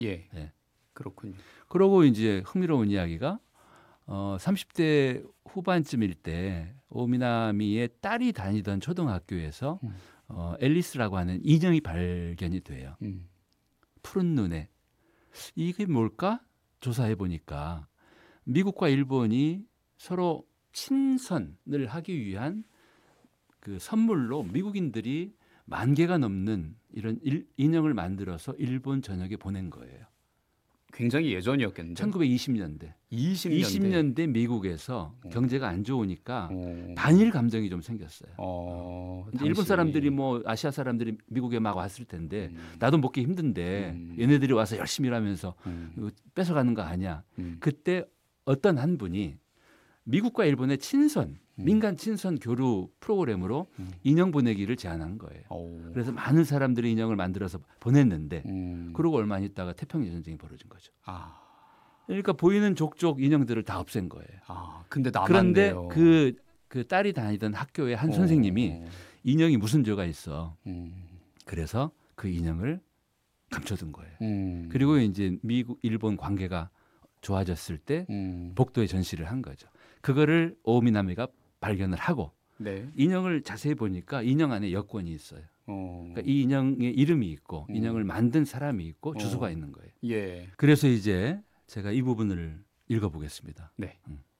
예. 예. 그렇군요. 그러고 이제 흥미로운 이야기가 30대 후반쯤일 때 오미나미의 딸이 다니던 초등학교에서 앨리스라고 하는 인형이 발견이 돼요. 푸른 눈에. 이게 뭘까? 조사해 보니까 미국과 일본이 서로 친선을 하기 위한 그 선물로 미국인들이 10,000개가 넘는 이런 인형을 만들어서 일본 전역에 보낸 거예요. 굉장히 예전이었겠는데. 1920년대. 20년대 미국에서 경제가 안 좋으니까 반일 감정이 좀 생겼어요. 근데 일본 사람들이 뭐 아시아 사람들이 미국에 막 왔을 텐데 나도 먹기 힘든데 얘네들이 와서 열심히 일하면서 뺏어가는 거 아니야. 그때 어떤 한 분이 미국과 일본의 친선, 민간 친선 교류 프로그램으로 인형 보내기를 제안한 거예요. 그래서 많은 사람들이 인형을 만들어서 보냈는데 그러고 얼마 안 있다가 태평양 전쟁이 벌어진 거죠. 그러니까 보이는 족족 인형들을 다 없앤 거예요. 근데 그런데 남았네요. 그 딸이 다니던 학교의 한 선생님이 인형이 무슨 죄가 있어. 그래서 그 인형을 감춰둔 거예요. 그리고 이제 미국 일본 관계가 좋아졌을 때 복도에 전시를 한 거죠. 그거를 오미나미가 발견을 하고 네. 인형을 자세히 보니까 인형 안에 여권이 있어요. 그러니까 이 인형의 이름이 있고 인형을 만든 사람이 있고 주소가 있는 거예요. 예. 그래서 이제 제가 이 부분을 읽어보겠습니다. 네.